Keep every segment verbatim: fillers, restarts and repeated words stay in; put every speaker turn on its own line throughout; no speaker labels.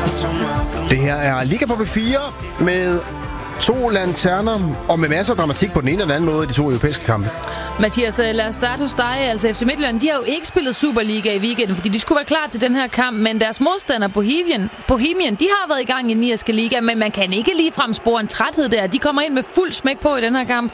Det her er Liga på B fire med to lanterner og med masser af dramatik på den ene eller anden måde i de to europæiske kampe.
Mathias, lad os starte hos dig. Altså F C Midtjylland, de har jo ikke spillet Superliga i weekenden, fordi de skulle være klar til den her kamp, men deres modstander Bohemian, Bohemian de har været i gang i den irske liga, men man kan ikke ligefrem spore en træthed der. De kommer ind med fuld smæk på i den her kamp.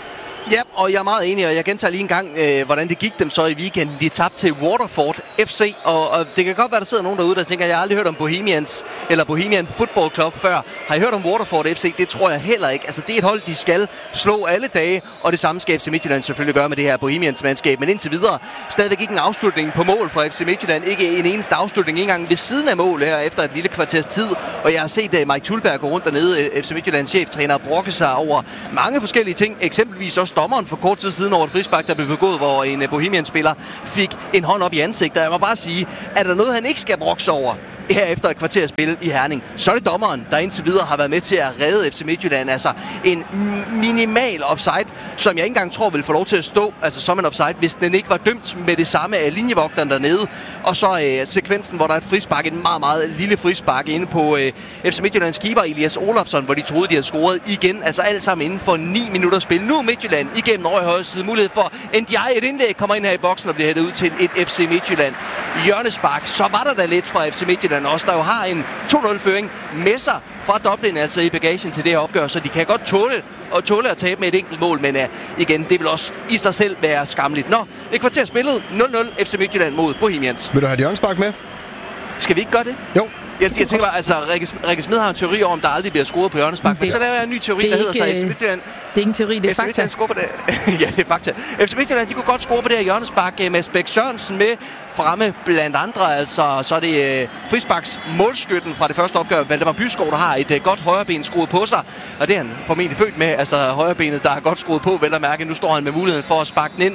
Ja, og jeg er meget enig, og jeg gentager lige en gang, øh, hvordan det gik dem så i weekenden. De tabte til Waterford F C, og, og det kan godt være, der sidder nogen derude, der tænker, jeg har aldrig hørt om Bohemians, eller Bohemian Football Club før. Har I hørt om Waterford F C? Det tror jeg heller ikke. Altså, det er et hold, de skal slå alle dage, og det samme skal F C Midtjylland selvfølgelig gøre med det her Bohemians mandskab. Men indtil videre, stadigvæk ikke en afslutning på mål fra F C Midtjylland. Ikke en eneste afslutning, ikke engang ved siden af mål her efter et lille kvarters tid. Og jeg har set uh, Mike Thulberg gå rundt dernede, F C Midtjyllands cheftræner, og brokke sig over mange forskellige ting. Eksempelvis også dommeren for kort tid siden over et frispark, der blev begået, hvor en Bohemian-spiller fik en hånd op i ansigtet. Jeg må bare sige, er der noget, han ikke skal brokke sig over her efter et kvarter spil i Herning, så er det dommeren, der indtil videre har været med til at redde F C Midtjylland. Altså en minimal offside, som jeg ikke engang tror vil få lov til at stå altså som en offside, hvis den ikke var dømt med det samme af linjevogteren dernede. Og så øh, sekvensen, hvor der er et frispark, en meget, meget lille frispark inde på øh, F C Midtjyllands keeper Elias Olofsson, hvor de troede, de havde scoret igen. Altså alt sammen inden for ni minutter spil. Nu Midtjylland igennem over i højre side. Mulighed for Ndiaye, et indlæg kommer ind her i boksen og bliver hættet ud til et F C Midtjylland hjørnespark. Så var der da lidt fra F C Midtjylland også, der jo har en to nul-føring med sig fra Dublin, altså i bagagen til det her opgør, så de kan godt tåle og tåle at tabe med et enkelt mål, men uh, igen, det vil også i sig selv være skamligt. Nå, et kvarter spillet, nul nul F C Midtjylland mod Bohemians.
Vil du have et hjørnespark med?
Skal vi ikke gøre det?
Jo.
Jeg, jeg tænker bare, altså, Rikke Smed har en teori om, der aldrig bliver scoret på hjørnespark, men så laver jeg en ny teori, der hedder sig F C Midtjylland.
Det er ingen teori, det er fakta.
På det. Ja, det er fakta. F C Midtjylland, de kunne godt score på det her hjørnespark med Bæk Sørensen med fremme blandt andre. Altså, så er det uh, frisparks målskytten fra det første opgør, Valdemar Byskov, der har et uh, godt højreben skruet på sig. Og det er han formentlig født med, altså højrebenet, der er godt skruet på, vel at mærke. Nu står han med muligheden for at sparke den ind.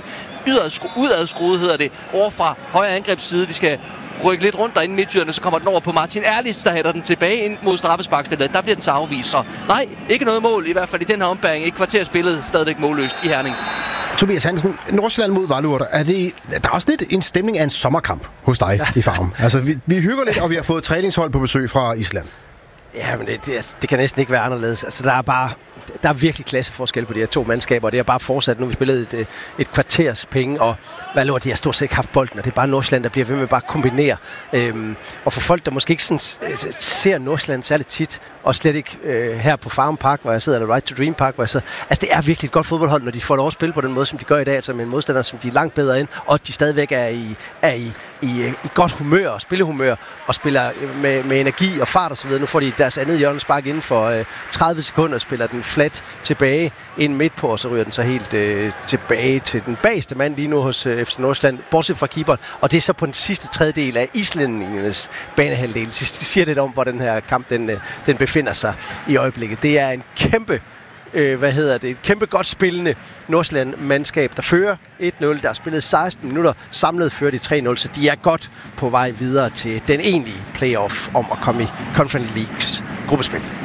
Udadskruet hedder det, over fra højre angrebsside. De skal rykke lidt rundt derinde i midtjyderne, så kommer den over på Martin Erlis, der hætter den tilbage ind mod straffesparksfeltet. Der bliver den så afvist. Så nej, ikke noget mål, i hvert fald i den her ombæring. Et kvarter spillet, stadigvæk målløst i Herning.
Tobias Hansen, Nordsjælland mod Vejle, er det, der er også lidt en stemning af en sommerkamp hos dig ja. i Farum. Altså, vi, vi hygger lidt, og vi har fået træningshold på besøg fra Island.
Ja, men det, det, det kan næsten ikke være anderledes. Altså, der er bare der er virkelig klasseforskel på de her to mandskaber, og det er bare fortsat. Nu har vi spillet et, et kvarters penge, og hvad lort, de har stort set ikke haft bolden, og det er bare Nordsjælland, der bliver ved med bare at kombinere. Øhm, og for folk, der måske ikke sådan, ser Nordsjælland særligt tit, og slet ikke øh, her på Farum Park, hvor jeg sidder, eller Right to Dream Park, hvor jeg sidder. Altså, det er virkelig et godt fodboldhold, når de får lov at spille på den måde, som de gør i dag, altså med en modstander, som de er langt bedre ind, og de stadigvæk er i, er i, i, i godt humør og spillehumør, og spiller med, med energi og fart og så videre. Nu får de deres andet hjørnespark inden for øh, tredive sekunder, spiller den flat tilbage ind midt på, og så ryger den så helt øh, tilbage til den bageste mand lige nu hos øh, F C Nordsjælland, bortset fra keeperen. Og det er så på den sidste tredjedel af islændingernes banehalvdel. Det siger lidt om, hvor den her kamp den, øh, den befinder sig i øjeblikket. Det er en kæmpe, øh, hvad hedder det, et kæmpe godt spillende Nordsjælland-mandskab, der fører et nul. Der er spillet seksten minutter, samlet fører de tre nul, så de er godt på vej videre til den egentlige playoff om at komme i Conference Leagues gruppespil.